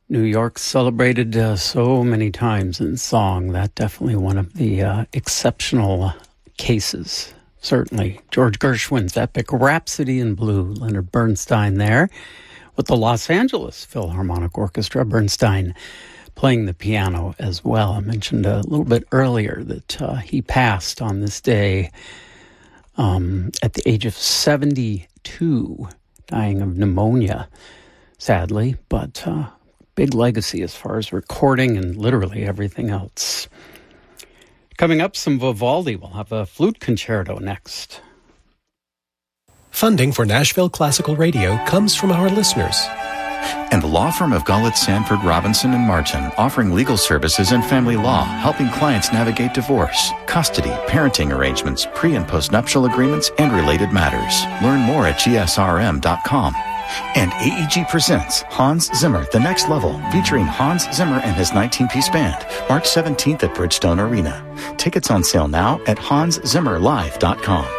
New York celebrated so many times in song. That definitely one of the exceptional cases. Certainly. George Gershwin's epic Rhapsody in Blue. Leonard Bernstein there with the Los Angeles Philharmonic Orchestra. Bernstein playing the piano as well. I mentioned a little bit earlier that he passed on this day at the age of 72, dying of pneumonia, sadly, but big legacy as far as recording and literally everything else. Coming up, some Vivaldi. We'll have a flute concerto next. Funding for Nashville Classical Radio comes from our listeners. And the law firm of Gullett, Sanford, Robinson, and Martin, offering legal services and family law, helping clients navigate divorce, custody, parenting arrangements, pre- and postnuptial agreements, and related matters. Learn more at gsrm.com. And AEG presents Hans Zimmer, The Next Level, featuring Hans Zimmer and his 19-piece band, March 17th at Bridgestone Arena. Tickets on sale now at hanszimmerlive.com.